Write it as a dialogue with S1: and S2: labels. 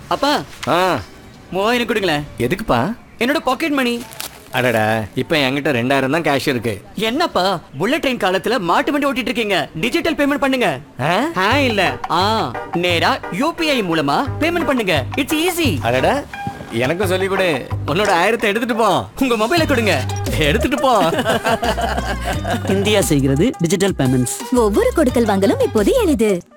S1: அப்பா
S2: ஆ
S1: 3000 கொடுங்களேன்.
S2: எதுக்குப்பா?
S1: என்னோட பாக்கெட் மணி.
S2: அடடா, இப்போ என்கிட்ட 2000 தான் கேஷ் இருக்கு.
S1: என்னப்பா புல்லட் ட்ரெயின் காலத்துல மாட்டு வண்டி ஓட்டிட்டு இருக்கீங்க? டிஜிட்டல் பேமெண்ட் பண்ணுங்க. இல்ல நேரா யூபிஐ மூலமா பேமெண்ட் பண்ணுங்க. It's easy.
S2: அடடா, எனக்கும் சொல்லி கொடு. உன்னோட 1000 எடுத்துட்டு போ.
S1: உங்க மொபைலை கொடுங்க.
S2: எடுத்துட்டு போ.
S1: இந்தியா செய்கிறது டிஜிட்டல் பேமெண்ட்ஸ்.
S3: ஒவ்வொரு கொடுக்கல் வாங்கலும் இப்போது எளிது.